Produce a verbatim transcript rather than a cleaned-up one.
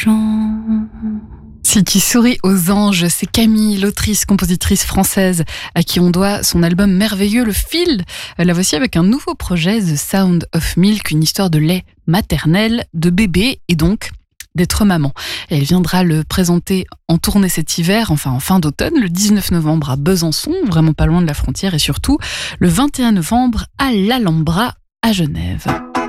Jean. Si tu souris aux anges, c'est Camille, l'autrice, compositrice française, à qui on doit son album merveilleux Le Fil. La voici avec un nouveau projet, The Sound of Milk, une histoire de lait maternel, de bébé et donc d'être maman. Et elle viendra le présenter en tournée cet hiver, enfin en fin d'automne, le dix-neuf novembre à Besançon, vraiment pas loin de la frontière, et surtout le vingt et un novembre à l'Alhambra à Genève.